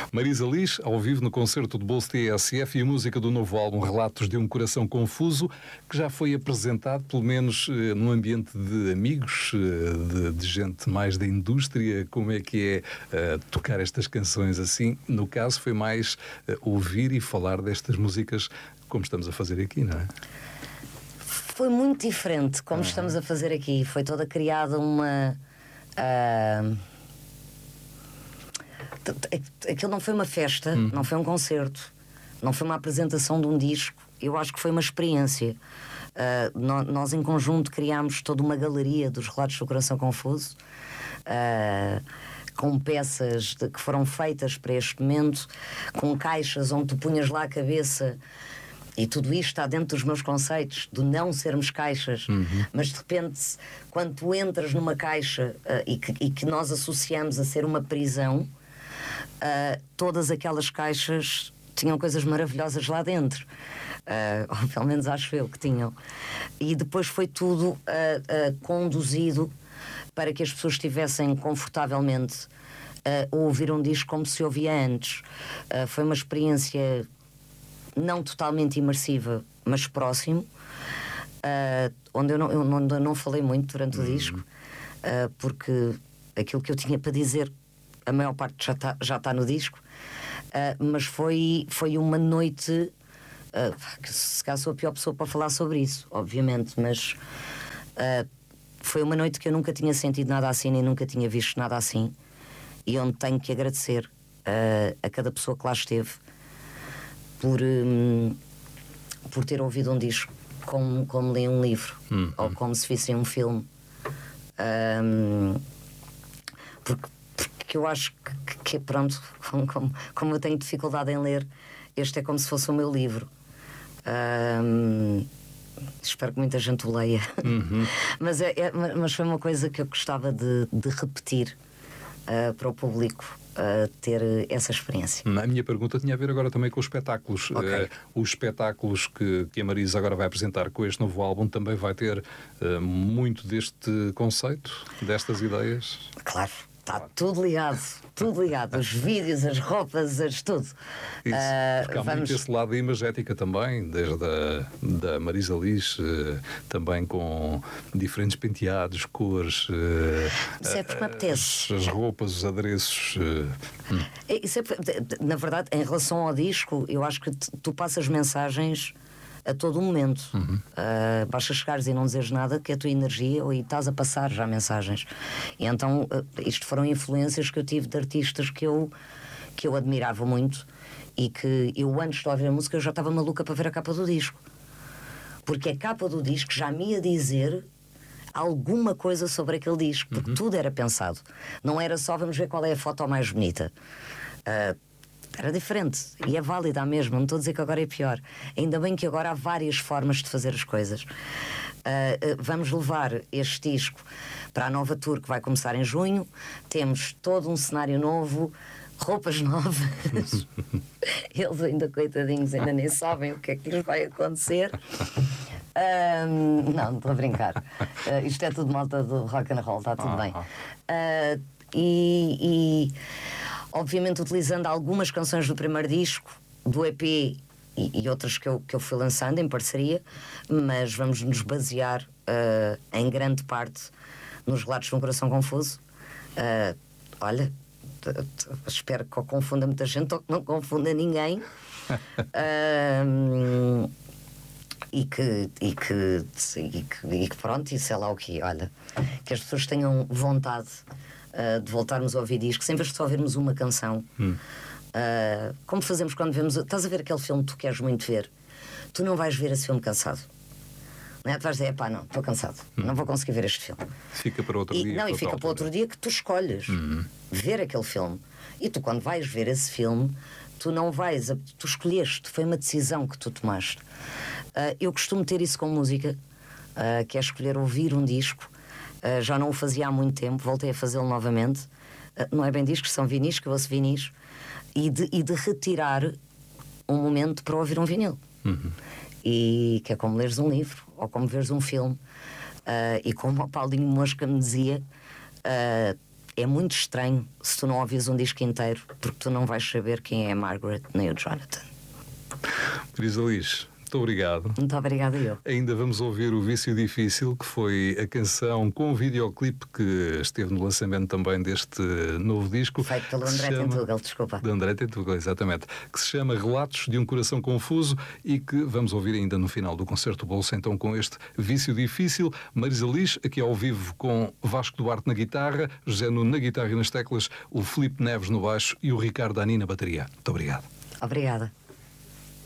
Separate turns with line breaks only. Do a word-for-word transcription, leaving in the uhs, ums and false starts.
Marisa Liz, ao vivo no concerto de Bolso T S F, e a música do novo álbum Relatos de um Coração Confuso, que já foi apresentado, pelo menos eh, num ambiente de amigos, eh, de, de gente mais da indústria. Como é que é eh, tocar estas canções assim? No caso foi mais eh, ouvir e falar destas músicas como estamos a fazer aqui, não é?
Foi muito diferente como uhum. estamos a fazer aqui. Foi toda criada uma... Uh... Aquilo não foi uma festa, uhum. não foi um concerto, não foi uma apresentação de um disco. Eu acho que foi uma experiência. Uh, no, nós em conjunto criámos toda uma galeria dos Relatos do Coração Confuso, uh, com peças de, que foram feitas para este momento, com caixas onde tu punhas lá a cabeça. E tudo isto está dentro dos meus conceitos de não sermos caixas, uhum. mas de repente, quando tu entras numa caixa uh, e, que, e que nós associamos a ser uma prisão, uh, todas aquelas caixas tinham coisas maravilhosas lá dentro, uh, ou pelo menos acho eu que tinham. E depois foi tudo uh, uh, conduzido para que as pessoas estivessem confortavelmente uh, a ouvir um disco como se ouvia antes. Uh, foi uma experiência não totalmente imersiva, mas próximo, uh, onde eu não, eu não, não falei muito durante o uhum. disco, uh, porque aquilo que eu tinha para dizer, a maior parte já está já tá no disco, uh, mas foi, foi uma noite, uh, que se calhar sou a pior pessoa para falar sobre isso, obviamente, mas uh, foi uma noite que eu nunca tinha sentido nada assim, nem nunca tinha visto nada assim, e onde tenho que agradecer uh, a cada pessoa que lá esteve, Por, um, por ter ouvido um disco como, como li um livro, hum, ou como se visse um filme, um, porque, porque eu acho que, que pronto, como, como, como eu tenho dificuldade em ler, este é como se fosse o meu livro. Um, espero que muita gente o leia. Uhum. mas, é, é, mas foi uma coisa que eu gostava de, de repetir uh, para o público, a ter essa experiência.
A minha pergunta tinha a ver agora também com os espetáculos.
Okay.
Uh, os espetáculos que, que a Marisa agora vai apresentar com este novo álbum também vai ter uh, muito deste conceito, destas ideias?
Claro, está claro. tudo ligado, tudo ligado. Os vídeos, as roupas, as tudo.
Isso, uh, porque há vamos... muito esse lado da imagética também, desde a da Marisa Liz, uh, também com diferentes penteados, cores, uh,
isso é porque me apetece.
As, as roupas, os adereços. Uh,
hum. Isso é, na verdade, em relação ao disco, eu acho que tu passas mensagens a todo o momento. Uhum. Uh, basta chegares e não dizeres nada, que é a tua energia, e estás a passar já mensagens. E então, uh, isto foram influências que eu tive de artistas que eu, que eu admirava muito, e que eu, antes de ouvir a música, eu já estava maluca para ver a capa do disco. Porque a capa do disco já me ia dizer alguma coisa sobre aquele disco, porque uhum. tudo era pensado. Não era só vamos ver qual é a foto mais bonita. Uh, Era diferente, e é válida mesmo, não estou a dizer que agora é pior. Ainda bem que agora há várias formas de fazer as coisas. Uh, uh, vamos levar este disco para a nova tour que vai começar em junho. Temos todo um cenário novo, roupas novas. Eles ainda, coitadinhos, ainda nem sabem o que é que lhes vai acontecer. Uh, não, não estou a brincar. Uh, isto é tudo malta do rock and roll, está tudo bem. Uh, e... e obviamente utilizando algumas canções do primeiro disco, do E P e, e outras que eu, que eu fui lançando em parceria, mas vamos nos basear uh, em grande parte nos Relatos de um Coração Confuso. Uh, olha, t- t- espero que confunda muita gente ou que não confunda ninguém. uh, e, que, e, que, e, que, e que pronto, e sei lá o que, olha, que as pessoas tenham vontade Uh, de voltarmos a ouvir discos, em vez de só ouvirmos uma canção. Hum. Uh, como fazemos quando vemos... Estás a ver aquele filme que tu queres muito ver? Tu não vais ver esse filme cansado. Não é? Tu vais dizer, pá, não, estou cansado. Hum. Não vou conseguir ver este filme.
Fica para outro
e,
dia.
Não, e fica para outro dia que tu escolhes hum. ver aquele filme. E tu, quando vais ver esse filme, tu não vais... Tu escolheste, foi uma decisão que tu tomaste. Uh, eu costumo ter isso com música, uh, que é escolher ouvir um disco. Uh, já não o fazia há muito tempo, voltei a fazê-lo novamente. Uh, não é bem discos, são vinis, que eu ouço vinis, e de, e de retirar um momento para ouvir um vinil. Uhum. E que é como leres um livro, ou como veres um filme. Uh, e como o Paulinho Mosca me dizia, uh, é muito estranho se tu não ouvires um disco inteiro, porque tu não vais saber quem é a Margaret nem o Jonathan.
Marisa Liz, muito obrigado.
Muito obrigada eu.
Ainda vamos ouvir o Vício Difícil, que foi a canção com o videoclipe que esteve no lançamento também deste novo disco.
Feito pelo André chama... Tentugal, desculpa.
De André Tentugal, exatamente. Que se chama Relatos de um Coração Confuso e que vamos ouvir ainda no final do Concerto Bolsa, então com este Vício Difícil. Marisa Liz, aqui ao vivo com Vasco Duarte na guitarra, José Nuno na guitarra e nas teclas, o Filipe Neves no baixo e o Ricardo Ani na bateria. Muito obrigado.
Obrigada.